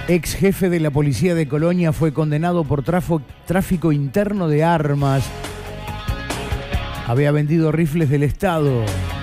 Ex jefe de la policía de Colonia fue condenado por tráfico interno de armas. Había vendido rifles del Estado.